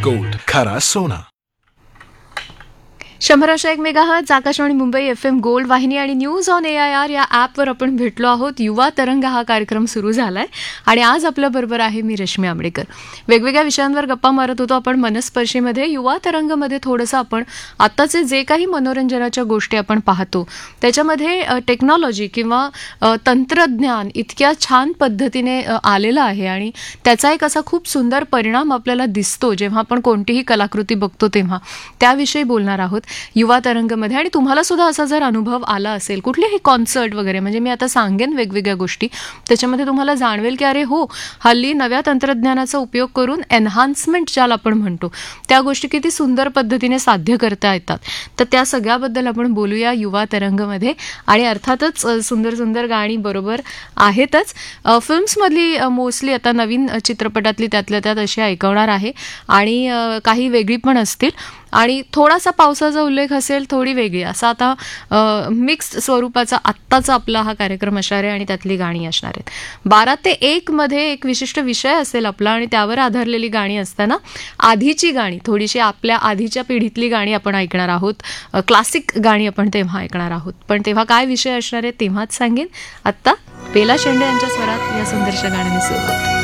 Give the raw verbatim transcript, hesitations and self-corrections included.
Gold, खरा सोना. शंभराशे एक megahertz Akashvani Mumbai F M gold वाहिनी आणि news on A I R या ॲपवर आपण भेटलो आहोत. युवा तरंग हा कार्यक्रम सुरू झालाय आणि आज आपल्याबरोबर आहे मी रश्मी आंबेडकर. वेगवेगळ्या विषयांवर गप्पा मारत होतो आपण मनस्पर्शीमध्ये. युवा तरंगमध्ये थोडंसं आपण आत्ताचे जे काही मनोरंजनाच्या गोष्टी आपण पाहतो त्याच्यामध्ये टेक्नॉलॉजी किंवा तंत्रज्ञान इतक्या छान पद्धतीने आलेलं आहे आणि त्याचा एक असा खूप सुंदर परिणाम आपल्याला दिसतो जेव्हा आपण कोणतीही कलाकृती बघतो तेव्हा. त्याविषयी बोलणार आहोत युवा तरंगमध्ये. आणि तुम्हाला सुद्धा असा जर अनुभव आला असेल कुठलेही कॉन्सर्ट वगैरे, म्हणजे मी आता सांगेन वेगवेगळ्या गोष्टी, त्याच्यामध्ये तुम्हाला जाणवेल की अरे हो, हल्ली नव्या तंत्रज्ञानाचा उपयोग करून एन्हान्समेंट ज्याला आपण म्हणतो त्या गोष्टी किती सुंदर पद्धतीने साध्य करता येतात. तर त्या सगळ्याबद्दल आपण बोलूया युवा तरंगमध्ये. आणि अर्थातच सुंदर सुंदर गाणी बरोबर आहेतच. फिल्म्समधली मोस्टली आता नवीन चित्रपटातली त्यातल्या त्यात अशी ऐकवणार आहे आणि काही वेगळी पण असतील आणि थोडासा पावसाचा उल्लेख असेल, थोडी वेगळी, असा आता मिक्स स्वरूपाचा आत्ताचा आपला हा कार्यक्रम असणार आहे आणि त्यातली गाणी असणार आहेत. बारा ते एक मध्ये एक विशिष्ट विषय असेल आपला आणि त्यावर आधारलेली गाणी असताना आधीची गाणी, थोडीशी आपल्या आधीच्या पिढीतली गाणी आपण ऐकणार आहोत. क्लासिक गाणी आपण तेव्हा ऐकणार आहोत. पण तेव्हा काय विषय असणार आहे तेव्हाच सांगेन. आत्ता बेला शेंडे यांच्या स्वरात या सुंदरशा गाण्याने सुरुवात.